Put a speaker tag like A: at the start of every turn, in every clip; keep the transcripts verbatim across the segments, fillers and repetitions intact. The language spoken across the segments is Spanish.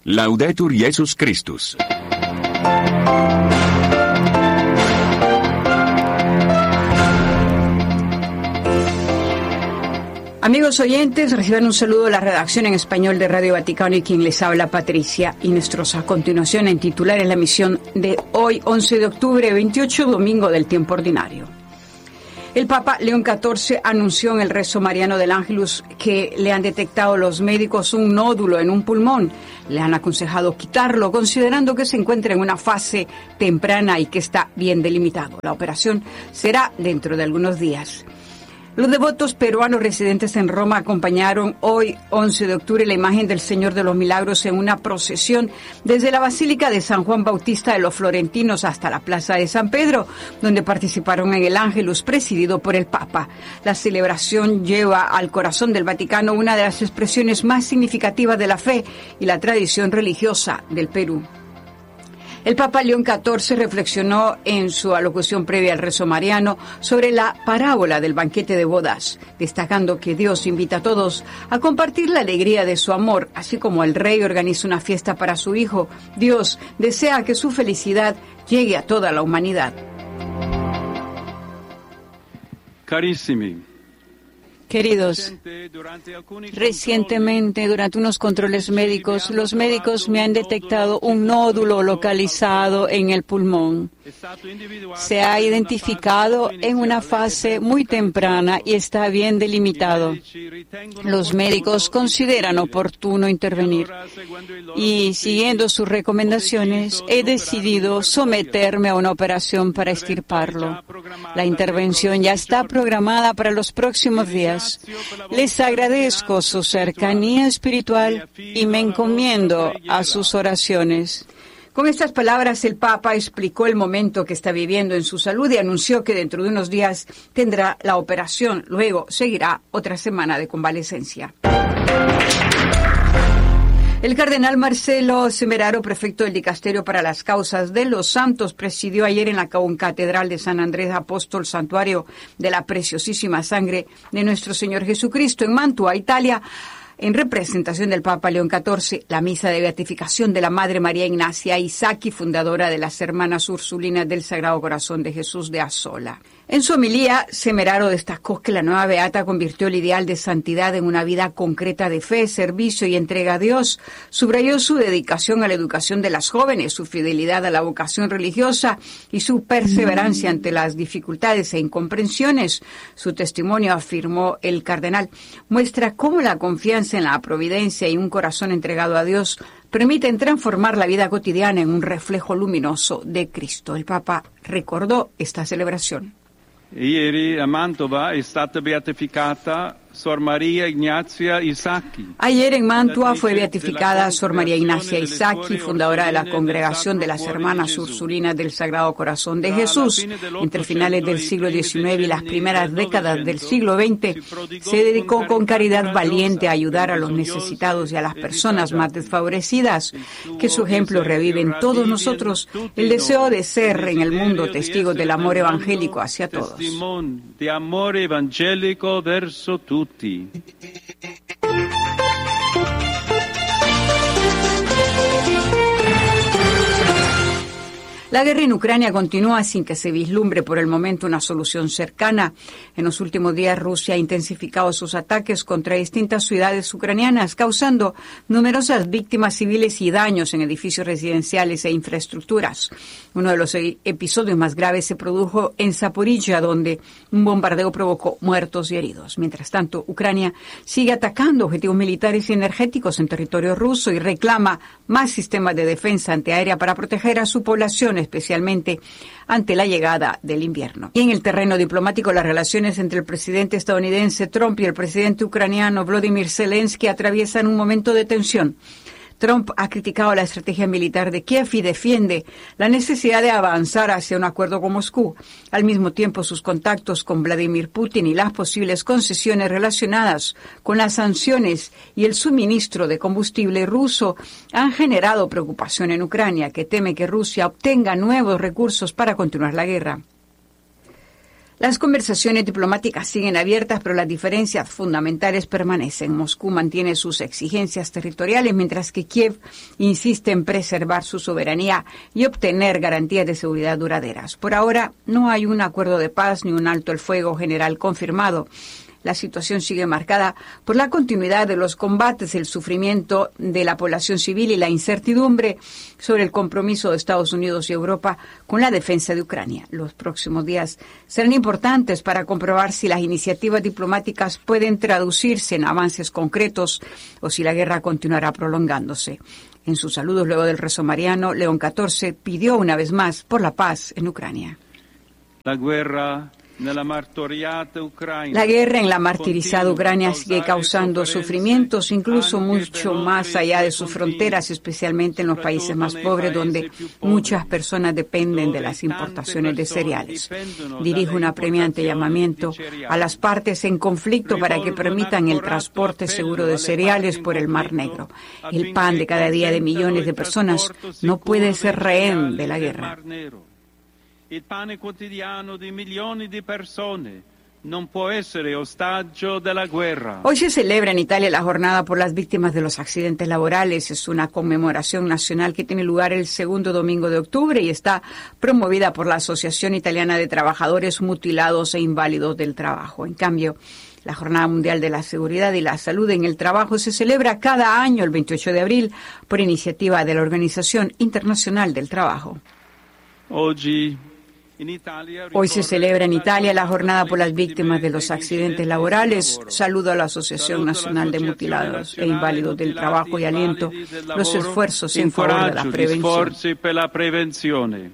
A: Laudetur Jesus Christus.
B: Amigos oyentes, reciban un saludo de la redacción en español de Radio Vaticano y quien les habla, Patricia Inestrosa. A continuación, en titulares, la misión de hoy, once de octubre, veintiocho, domingo del tiempo ordinario. El Papa León catorce anunció en el rezo mariano del Ángelus que le han detectado los médicos un nódulo en un pulmón. Le han aconsejado quitarlo, considerando que se encuentra en una fase temprana y que está bien delimitado. La operación será dentro de algunos días. Los devotos peruanos residentes en Roma acompañaron hoy, once de octubre, la imagen del Señor de los Milagros en una procesión desde la Basílica de San Juan Bautista de los Florentinos hasta la Plaza de San Pedro, donde participaron en el Ángelus presidido por el Papa. La celebración lleva al corazón del Vaticano una de las expresiones más significativas de la fe y la tradición religiosa del Perú. El Papa León catorce reflexionó en su alocución previa al rezo mariano sobre la parábola del banquete de bodas, destacando que Dios invita a todos a compartir la alegría de su amor, así como el rey organiza una fiesta para su hijo. Dios desea que su felicidad llegue a toda la humanidad.
C: Carissimi.
B: Queridos, recientemente, durante unos controles médicos, los médicos me han detectado un nódulo localizado en el pulmón. Se ha identificado en una fase muy temprana y está bien delimitado. Los médicos consideran oportuno intervenir y, siguiendo sus recomendaciones, he decidido someterme a una operación para extirparlo. La intervención ya está programada para los próximos días. Les agradezco su cercanía espiritual y me encomiendo a sus oraciones. Con estas palabras, el Papa explicó el momento que está viviendo en su salud y anunció que dentro de unos días tendrá la operación. Luego seguirá otra semana de convalecencia. El cardenal Marcelo Semeraro, prefecto del Dicasterio para las Causas de los Santos, presidió ayer en la Concatedral de San Andrés Apóstol, santuario de la preciosísima sangre de nuestro Señor Jesucristo, en Mantua, Italia, en representación del Papa León catorce, la misa de beatificación de la Madre María Ignacia Isaki, fundadora de las Hermanas Ursulinas del Sagrado Corazón de Jesús de Asola. En su homilía, Semeraro destacó que la nueva beata convirtió el ideal de santidad en una vida concreta de fe, servicio y entrega a Dios. Subrayó su dedicación a la educación de las jóvenes, su fidelidad a la vocación religiosa y su perseverancia ante las dificultades e incomprensiones. Su testimonio, afirmó el cardenal, muestra cómo la confianza en la providencia y un corazón entregado a Dios permiten transformar la vida cotidiana en un reflejo luminoso de Cristo. El Papa recordó esta celebración.
C: Ieri a Mantova è stata beatificata Sor María Ignacia Isaki.
B: Ayer en Mantua fue beatificada Sor María Ignacia Isaki, fundadora de la Congregación de las Hermanas Ursulinas del Sagrado Corazón de Jesús. Entre finales del siglo diecinueve y las primeras décadas del siglo veinte, se dedicó con caridad valiente a ayudar a los necesitados y a las personas más desfavorecidas. Que su ejemplo revive en todos nosotros el deseo de ser en el mundo testigos del amor evangélico hacia todos.
C: De amor evangélico verso tutti.
B: La guerra en Ucrania continúa sin que se vislumbre por el momento una solución cercana. En los últimos días, Rusia ha intensificado sus ataques contra distintas ciudades ucranianas, causando numerosas víctimas civiles y daños en edificios residenciales e infraestructuras. Uno de los episodios más graves se produjo en Zaporizhia, donde un bombardeo provocó muertos y heridos. Mientras tanto, Ucrania sigue atacando objetivos militares y energéticos en territorio ruso y reclama más sistemas de defensa antiaérea para proteger a su población, especialmente ante la llegada del invierno. Y en el terreno diplomático, las relaciones entre el presidente estadounidense Trump y el presidente ucraniano Volodymyr Zelensky atraviesan un momento de tensión. Trump ha criticado la estrategia militar de Kiev y defiende la necesidad de avanzar hacia un acuerdo con Moscú. Al mismo tiempo, sus contactos con Vladimir Putin y las posibles concesiones relacionadas con las sanciones y el suministro de combustible ruso han generado preocupación en Ucrania, que teme que Rusia obtenga nuevos recursos para continuar la guerra. Las conversaciones diplomáticas siguen abiertas, pero las diferencias fundamentales permanecen. Moscú mantiene sus exigencias territoriales, mientras que Kiev insiste en preservar su soberanía y obtener garantías de seguridad duraderas. Por ahora, no hay un acuerdo de paz ni un alto el fuego general confirmado. La situación sigue marcada por la continuidad de los combates, el sufrimiento de la población civil y la incertidumbre sobre el compromiso de Estados Unidos y Europa con la defensa de Ucrania. Los próximos días serán importantes para comprobar si las iniciativas diplomáticas pueden traducirse en avances concretos o si la guerra continuará prolongándose. En sus saludos luego del rezo mariano, León catorce pidió una vez más por la paz en Ucrania.
C: La guerra
B: La guerra en la martirizada Ucrania sigue causando sufrimientos, incluso mucho más allá de sus fronteras, especialmente en los países más pobres, donde muchas personas dependen de las importaciones de cereales. Dirijo un apremiante llamamiento a las partes en conflicto para que permitan el transporte seguro de cereales por el Mar Negro. El pan de cada día de millones de personas no puede ser rehén de la guerra.
C: Il pane quotidiano di milioni di persone non può essere ostaggio della guerra.
B: Hoy se celebra en Italia la Jornada por las Víctimas de los Accidentes Laborales. Es una conmemoración nacional que tiene lugar el segundo domingo de octubre y está promovida por la Asociación Italiana de Trabajadores Mutilados e Inválidos del Trabajo. En cambio, la Jornada Mundial de la Seguridad y la Salud en el Trabajo se celebra cada año el veintiocho de abril por iniciativa de la Organización Internacional del Trabajo.
C: Oggi
B: Hoy se celebra en Italia la Jornada por las Víctimas de los Accidentes Laborales. Saludo a la Asociación Nacional de Mutilados e Inválidos del Trabajo y aliento los esfuerzos en favor de la prevención.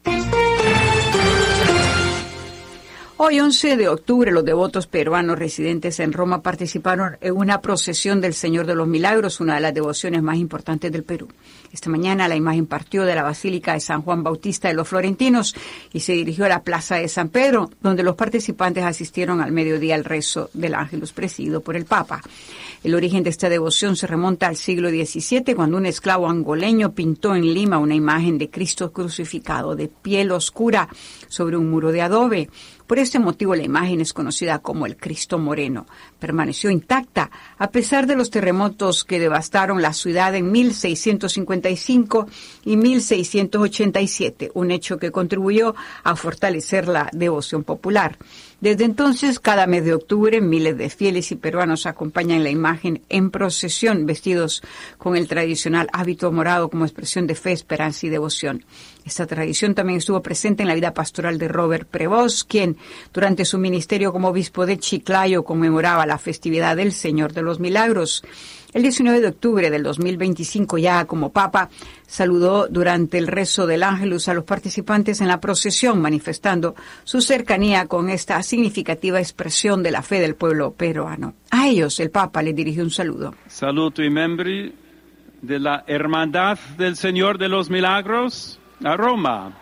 B: Hoy, once de octubre, los devotos peruanos residentes en Roma participaron en una procesión del Señor de los Milagros, una de las devociones más importantes del Perú. Esta mañana la imagen partió de la Basílica de San Juan Bautista de los Florentinos y se dirigió a la Plaza de San Pedro, donde los participantes asistieron al mediodía al rezo del Ángelus presidido por el Papa. El origen de esta devoción se remonta al siglo diecisiete, cuando un esclavo angoleño pintó en Lima una imagen de Cristo crucificado de piel oscura sobre un muro de adobe. Por este motivo la imagen es conocida como el Cristo Moreno. Permaneció intacta a pesar de los terremotos que devastaron la ciudad en mil seiscientos cincuenta y cinco y mil seiscientos ochenta y siete, un hecho que contribuyó a fortalecer la devoción popular. Desde entonces, cada mes de octubre, miles de fieles y peruanos acompañan la imagen en procesión, vestidos con el tradicional hábito morado como expresión de fe, esperanza y devoción. Esta tradición también estuvo presente en la vida pastoral de Robert Prevost, quien, durante su ministerio como obispo de Chiclayo, conmemoraba la festividad del Señor de los Milagros. El diecinueve de octubre del dos mil veinticinco, ya como Papa, saludó durante el rezo del Ángelus a los participantes en la procesión, manifestando su cercanía con esta significativa expresión de la fe del pueblo peruano. A ellos, el Papa les dirigió un saludo.
C: Saluto i membri de la Hermandad del Señor de los Milagros a Roma.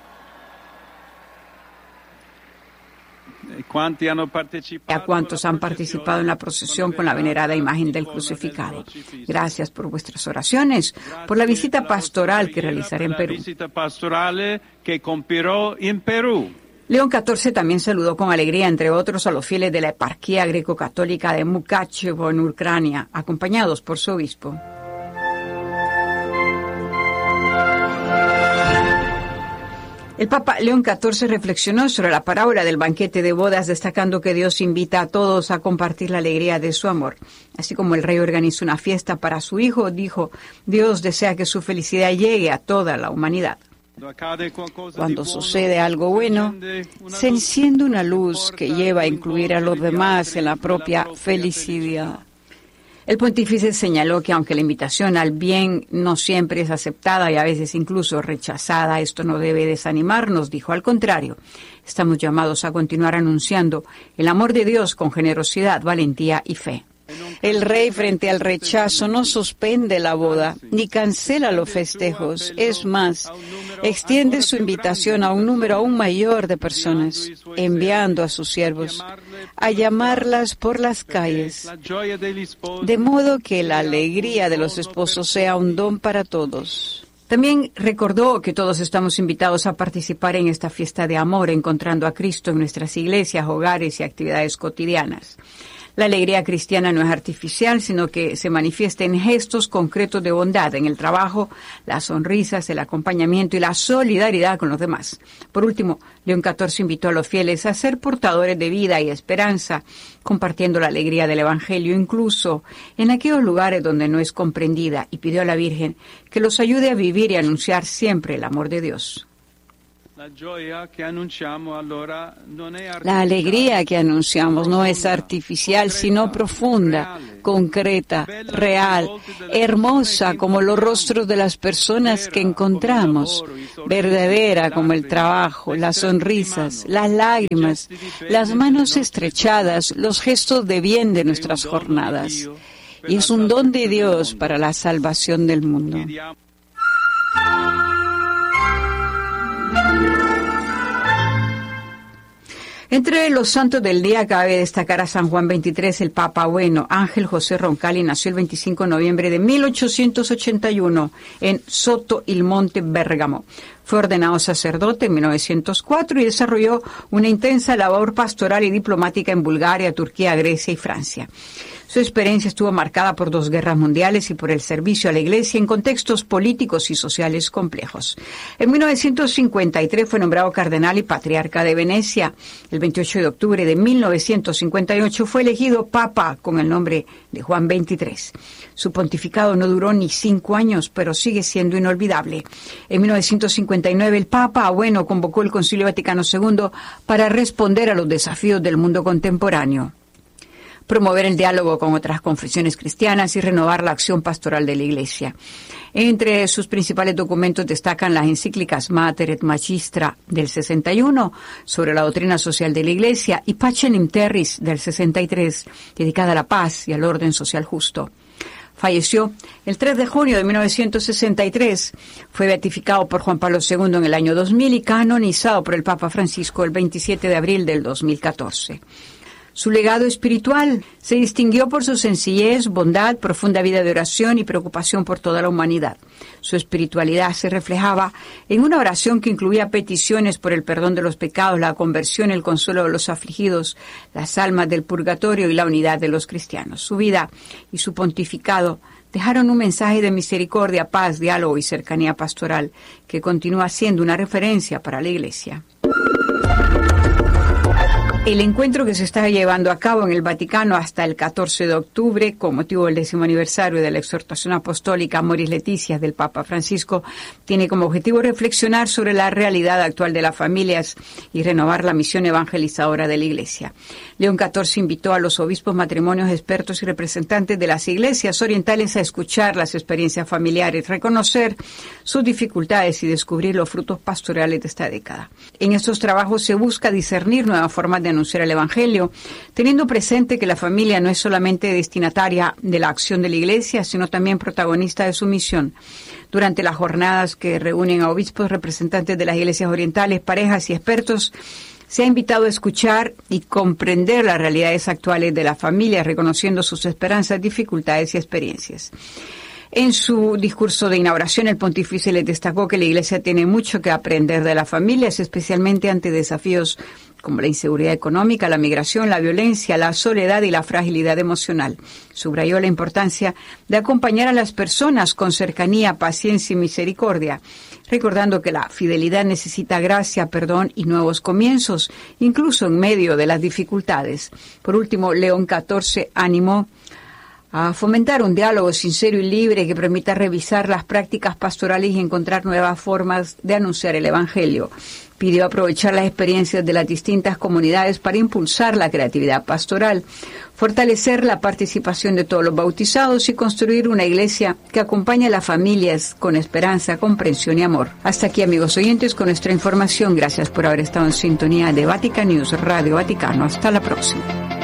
B: A cuantos han participado en la procesión con la venerada imagen del crucificado. Gracias por vuestras oraciones, por la visita pastoral que realizaré en Perú. León catorce también saludó con alegría, entre otros, a los fieles de la eparquía greco-católica de Mukachevo en Ucrania, acompañados por su obispo. El Papa León catorce reflexionó sobre la parábola del banquete de bodas, destacando que Dios invita a todos a compartir la alegría de su amor. Así como el rey organizó una fiesta para su hijo, dijo, Dios desea que su felicidad llegue a toda la humanidad. Cuando sucede algo bueno, se enciende una luz que lleva a incluir a los demás en la propia felicidad. El pontífice señaló que aunque la invitación al bien no siempre es aceptada y a veces incluso rechazada, esto no debe desanimarnos, dijo, al contrario, estamos llamados a continuar anunciando el amor de Dios con generosidad, valentía y fe. El rey, frente al rechazo, no suspende la boda ni cancela los festejos. Es más, extiende su invitación a un número aún mayor de personas, enviando a sus siervos a llamarlas por las calles, de modo que la alegría de los esposos sea un don para todos. También recordó que todos estamos invitados a participar en esta fiesta de amor, encontrando a Cristo en nuestras iglesias, hogares y actividades cotidianas. La alegría cristiana no es artificial, sino que se manifiesta en gestos concretos de bondad, en el trabajo, las sonrisas, el acompañamiento y la solidaridad con los demás. Por último, León catorce invitó a los fieles a ser portadores de vida y esperanza, compartiendo la alegría del Evangelio, incluso en aquellos lugares donde no es comprendida, y pidió a la Virgen que los ayude a vivir y anunciar siempre el amor de Dios. La alegría que anunciamos no es artificial, sino profunda, concreta, real, hermosa como los rostros de las personas que encontramos, verdadera como el trabajo, las sonrisas, las lágrimas, las manos estrechadas, los gestos de bien de nuestras jornadas. Y es un don de Dios para la salvación del mundo. Entre los santos del día cabe destacar a San Juan veintitrés, el Papa Bueno. Ángel José Roncalli nació el veinticinco de noviembre de mil ochocientos ochenta y uno en Soto il Monte, Bérgamo. Fue ordenado sacerdote en mil novecientos cuatro y desarrolló una intensa labor pastoral y diplomática en Bulgaria, Turquía, Grecia y Francia. Su experiencia estuvo marcada por dos guerras mundiales y por el servicio a la Iglesia en contextos políticos y sociales complejos. En mil novecientos cincuenta y tres fue nombrado cardenal y patriarca de Venecia. El veintiocho de octubre de mil novecientos cincuenta y ocho fue elegido papa con el nombre de Juan veintitrés. Su pontificado no duró ni cinco años, pero sigue siendo inolvidable. En mil novecientos cincuenta y nueve el Papa Bueno convocó el Concilio Vaticano segundo para responder a los desafíos del mundo contemporáneo, promover el diálogo con otras confesiones cristianas y renovar la acción pastoral de la Iglesia. Entre sus principales documentos destacan las encíclicas Mater et Magistra del sesenta y uno sobre la doctrina social de la Iglesia y Pacem in Terris del sesenta y tres, dedicada a la paz y al orden social justo. Falleció el tres de junio de mil novecientos sesenta y tres. Fue beatificado por Juan Pablo segundo en el año dos mil y canonizado por el Papa Francisco el veintisiete de abril del dos mil catorce. Su legado espiritual se distinguió por su sencillez, bondad, profunda vida de oración y preocupación por toda la humanidad. Su espiritualidad se reflejaba en una oración que incluía peticiones por el perdón de los pecados, la conversión, el consuelo de los afligidos, las almas del purgatorio y la unidad de los cristianos. Su vida y su pontificado dejaron un mensaje de misericordia, paz, diálogo y cercanía pastoral que continúa siendo una referencia para la Iglesia. El encuentro que se está llevando a cabo en el Vaticano hasta el catorce de octubre, con motivo del décimo aniversario de la exhortación apostólica Amoris Laetitia del Papa Francisco, tiene como objetivo reflexionar sobre la realidad actual de las familias y renovar la misión evangelizadora de la Iglesia. León catorce invitó a los obispos, matrimonios, expertos y representantes de las iglesias orientales a escuchar las experiencias familiares, reconocer sus dificultades y descubrir los frutos pastorales de esta década. En estos trabajos se busca discernir nuevas formas de anunciar el Evangelio, teniendo presente que la familia no es solamente destinataria de la acción de la Iglesia, sino también protagonista de su misión. Durante las jornadas que reúnen a obispos, representantes de las iglesias orientales, parejas y expertos, se ha invitado a escuchar y comprender las realidades actuales de la familia, reconociendo sus esperanzas, dificultades y experiencias. En su discurso de inauguración, el pontífice les destacó que la Iglesia tiene mucho que aprender de las familias, especialmente ante desafíos como la inseguridad económica, la migración, la violencia, la soledad y la fragilidad emocional. Subrayó la importancia de acompañar a las personas con cercanía, paciencia y misericordia, recordando que la fidelidad necesita gracia, perdón y nuevos comienzos, incluso en medio de las dificultades. Por último, León catorce animó a fomentar un diálogo sincero y libre que permita revisar las prácticas pastorales y encontrar nuevas formas de anunciar el Evangelio. Pidió aprovechar las experiencias de las distintas comunidades para impulsar la creatividad pastoral, fortalecer la participación de todos los bautizados y construir una iglesia que acompañe a las familias con esperanza, comprensión y amor. Hasta aquí, amigos oyentes, con nuestra información. Gracias por haber estado en sintonía de Vatican News, Radio Vaticano. Hasta la próxima.